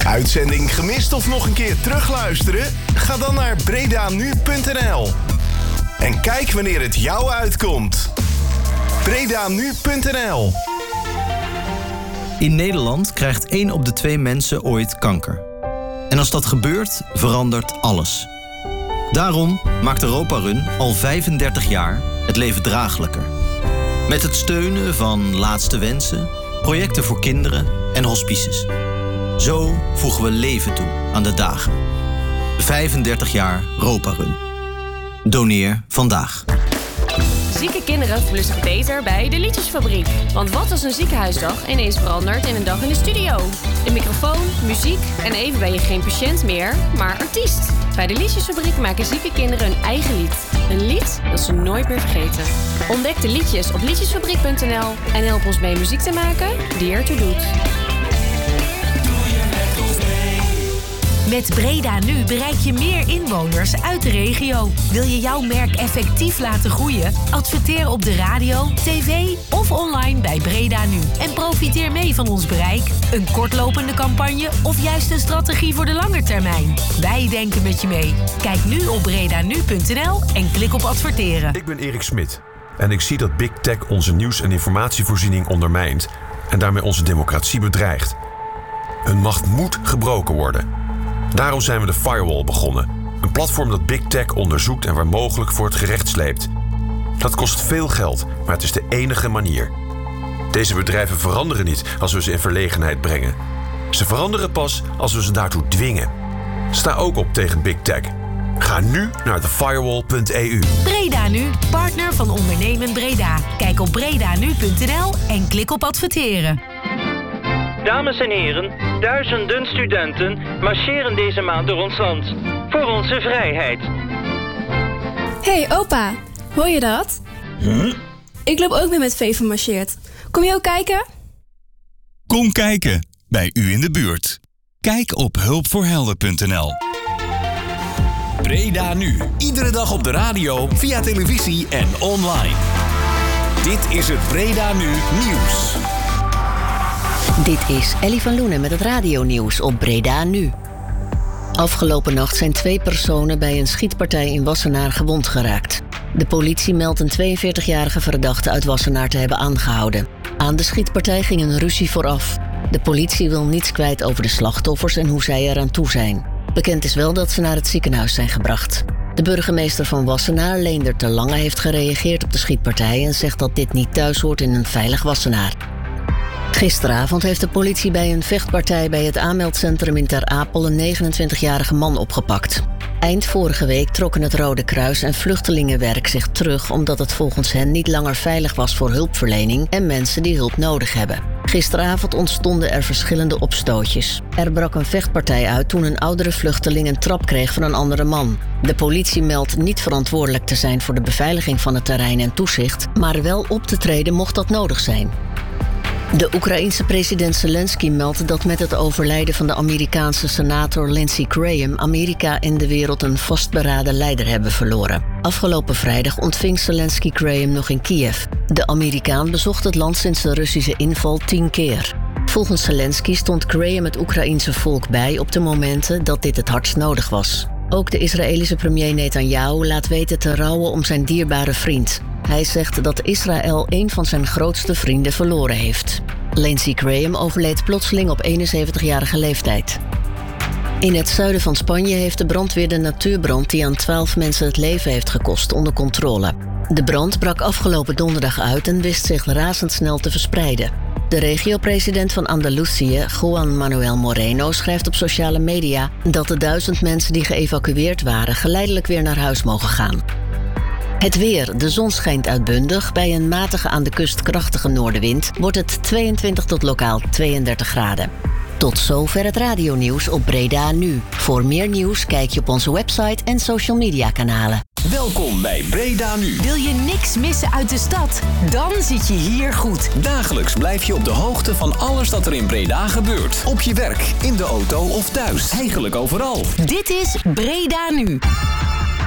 Uitzending gemist of nog een keer terugluisteren? Ga dan naar bredanu.nl. En kijk wanneer het jou uitkomt. bredanu.nl. In Nederland krijgt 1 op de 2 mensen ooit kanker. En als dat gebeurt, verandert alles. Daarom maakt Europa Run al 35 jaar het leven draaglijker. Met het steunen van Laatste Wensen, projecten voor kinderen en hospices. Zo voegen we leven toe aan de dagen. 35 jaar Europa Run. Doneer vandaag. Zieke kinderen voelen zich beter bij de Liedjesfabriek. Want wat als een ziekenhuisdag ineens verandert in een dag in de studio? De microfoon, muziek en even ben je geen patiënt meer, maar artiest. Bij de Liedjesfabriek maken zieke kinderen hun eigen lied. Een lied dat ze nooit meer vergeten. Ontdek de liedjes op liedjesfabriek.nl en help ons mee muziek te maken die ertoe doet. Met Breda Nu bereik je meer inwoners uit de regio. Wil je jouw merk effectief laten groeien? Adverteer op de radio, tv of online bij Breda Nu. En profiteer mee van ons bereik. Een kortlopende campagne of juist een strategie voor de lange termijn. Wij denken met je mee. Kijk nu op bredanu.nl en klik op adverteren. Ik ben Erik Smit en ik zie dat Big Tech onze nieuws- en informatievoorziening ondermijnt en daarmee onze democratie bedreigt. Hun macht moet gebroken worden. Daarom zijn we de Firewall begonnen. Een platform dat Big Tech onderzoekt en waar mogelijk voor het gerecht sleept. Dat kost veel geld, maar het is de enige manier. Deze bedrijven veranderen niet als we ze in verlegenheid brengen. Ze veranderen pas als we ze daartoe dwingen. Sta ook op tegen Big Tech. Ga nu naar thefirewall.eu. Breda Nu, partner van Ondernemen Breda. Kijk op bredanu.nl en klik op adverteren. Dames en heren, duizenden studenten marcheren deze maand door ons land. Voor onze vrijheid. Hey opa, hoor je dat? Ik loop ook weer met V van marcheert. Kom je ook kijken? Kom kijken, bij u in de buurt. Kijk op hulpvoorhelden.nl. Breda Nu, iedere dag op de radio, via televisie en online. Dit is het Breda Nu Nieuws. Dit is Ellie van Loenen met het radionieuws op Breda Nu. Afgelopen nacht zijn 2 personen bij een schietpartij in Wassenaar gewond geraakt. De politie meldt een 42-jarige verdachte uit Wassenaar te hebben aangehouden. Aan de schietpartij ging een ruzie vooraf. De politie wil niets kwijt over de slachtoffers en hoe zij eraan toe zijn. Bekend is wel dat ze naar het ziekenhuis zijn gebracht. De burgemeester van Wassenaar, Leendert de Lange, heeft gereageerd op de schietpartij en zegt dat dit niet thuis hoort in een veilig Wassenaar. Gisteravond heeft de politie bij een vechtpartij bij het aanmeldcentrum in Ter Apel een 29-jarige man opgepakt. Eind vorige week trokken het Rode Kruis en Vluchtelingenwerk zich terug omdat het volgens hen niet langer veilig was voor hulpverlening en mensen die hulp nodig hebben. Gisteravond ontstonden er verschillende opstootjes. Er brak een vechtpartij uit toen een oudere vluchteling een trap kreeg van een andere man. De politie meldt niet verantwoordelijk te zijn voor de beveiliging van het terrein en toezicht, maar wel op te treden mocht dat nodig zijn. De Oekraïense president Zelensky meldt dat met het overlijden van de Amerikaanse senator Lindsey Graham Amerika en de wereld een vastberaden leider hebben verloren. Afgelopen vrijdag ontving Zelensky Graham nog in Kiev. De Amerikaan bezocht het land sinds de Russische inval 10 keer. Volgens Zelensky stond Graham het Oekraïense volk bij op de momenten dat dit het hardst nodig was. Ook de Israëlische premier Netanyahu laat weten te rouwen om zijn dierbare vriend. Hij zegt dat Israël een van zijn grootste vrienden verloren heeft. Lindsey Graham overleed plotseling op 71-jarige leeftijd. In het zuiden van Spanje heeft de brandweer de natuurbrand die aan 12 mensen het leven heeft gekost onder controle. De brand brak afgelopen donderdag uit en wist zich razendsnel te verspreiden. De regio-president van Andalusië, Juan Manuel Moreno, schrijft op sociale media dat de 1000 mensen die geëvacueerd waren geleidelijk weer naar huis mogen gaan. Het weer. De zon schijnt uitbundig. Bij een matige aan de kust krachtige noordenwind wordt het 22 tot lokaal 32 graden. Tot zover het radionieuws op Breda Nu. Voor meer nieuws kijk je op onze website en social media kanalen. Welkom bij Breda Nu. Wil je niks missen uit de stad? Dan zit je hier goed. Dagelijks blijf je op de hoogte van alles dat er in Breda gebeurt. Op je werk, in de auto of thuis. Eigenlijk overal. Dit is Breda Nu.